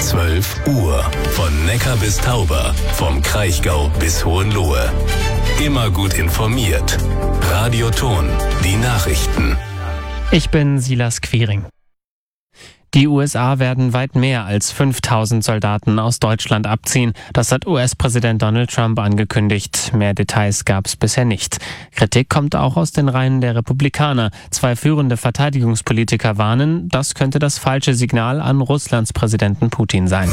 12 Uhr. Von Neckar bis Tauber, vom Kraichgau bis Hohenlohe. Immer gut informiert. Radio Ton, die Nachrichten. Ich bin Silas Quiring. Die USA werden weit mehr als 5000 Soldaten aus Deutschland abziehen. Das hat US-Präsident Donald Trump angekündigt. Mehr Details gab es bisher nicht. Kritik kommt auch aus den Reihen der Republikaner. 2 führende Verteidigungspolitiker warnen, das könnte das falsche Signal an Russlands Präsidenten Putin sein.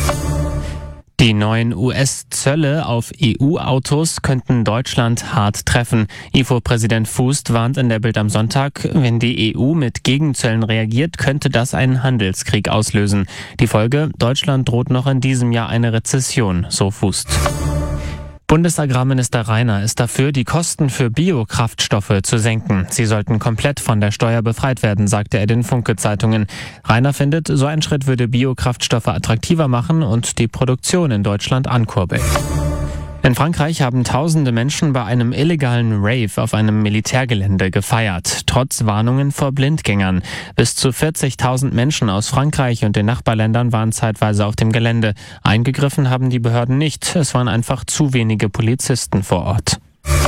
Die neuen US-Zölle auf EU-Autos könnten Deutschland hart treffen. IFO-Präsident Fußt warnt in der Bild am Sonntag, wenn die EU mit Gegenzöllen reagiert, könnte das einen Handelskrieg auslösen. Die Folge: Deutschland droht noch in diesem Jahr eine Rezession, so Fußt. Bundesagrarminister Rainer ist dafür, die Kosten für Biokraftstoffe zu senken. Sie sollten komplett von der Steuer befreit werden, sagte er den Funke-Zeitungen. Rainer findet, so ein Schritt würde Biokraftstoffe attraktiver machen und die Produktion in Deutschland ankurbeln. In Frankreich haben tausende Menschen bei einem illegalen Rave auf einem Militärgelände gefeiert, trotz Warnungen vor Blindgängern. Bis zu 40.000 Menschen aus Frankreich und den Nachbarländern waren zeitweise auf dem Gelände. Eingegriffen haben die Behörden nicht, es waren einfach zu wenige Polizisten vor Ort.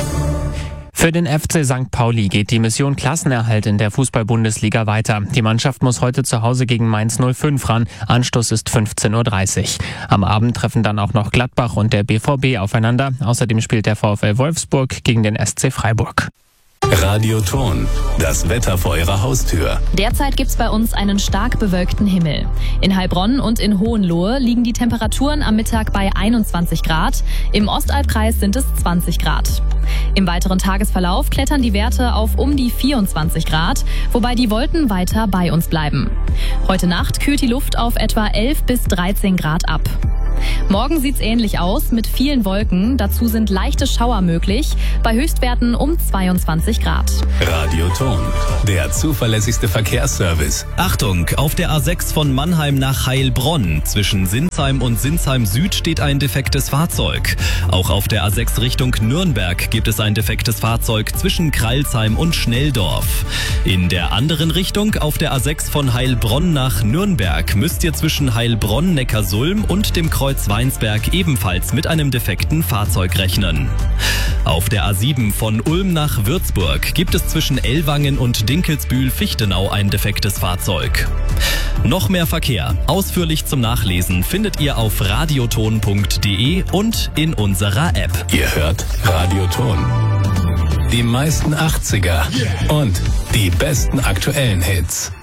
Für den FC St. Pauli geht die Mission Klassenerhalt in der Fußball-Bundesliga weiter. Die Mannschaft muss heute zu Hause gegen Mainz 05 ran. Anstoß ist 15:30 Uhr. Am Abend treffen dann auch noch Gladbach und der BVB aufeinander. Außerdem spielt der VfL Wolfsburg gegen den SC Freiburg. Radio Ton, das Wetter vor Ihrer Haustür. Derzeit gibt's bei uns einen stark bewölkten Himmel. In Heilbronn und in Hohenlohe liegen die Temperaturen am Mittag bei 21 Grad. Im Ostalbkreis sind es 20 Grad. Im weiteren Tagesverlauf klettern die Werte auf um die 24 Grad, wobei die Wolken weiter bei uns bleiben. Heute Nacht kühlt die Luft auf etwa 11 bis 13 Grad ab. Morgen sieht's ähnlich aus, mit vielen Wolken. Dazu sind leichte Schauer möglich, bei Höchstwerten um 22 Grad. Radio Ton, der zuverlässigste Verkehrsservice. Achtung, auf der A6 von Mannheim nach Heilbronn. Zwischen Sinsheim und Sinsheim Süd steht ein defektes Fahrzeug. Auch auf der A6 Richtung Nürnberg gibt es ein defektes Fahrzeug zwischen Kreilsheim und Schnelldorf. In der anderen Richtung, auf der A6 von Heilbronn nach Nürnberg, müsst ihr zwischen Heilbronn, Neckarsulm und dem Kreuz Weinsberg ebenfalls mit einem defekten Fahrzeug rechnen. Auf der A7 von Ulm nach Würzburg gibt es zwischen Ellwangen und Dinkelsbühl-Fichtenau ein defektes Fahrzeug. Noch mehr Verkehr, ausführlich zum Nachlesen, findet ihr auf radioton.de und in unserer App. Ihr hört Radio Ton. Die meisten 80er und die besten aktuellen Hits.